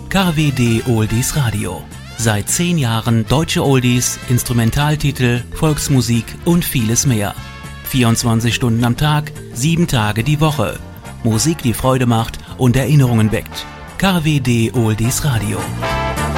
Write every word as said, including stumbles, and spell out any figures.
K W D Oldies Radio. Seit zehn Jahren deutsche Oldies, Instrumentaltitel, Volksmusik und vieles mehr. vierundzwanzig Stunden am Tag, sieben Tage die Woche. Musik, die Freude macht und Erinnerungen weckt. K W D Oldies Radio.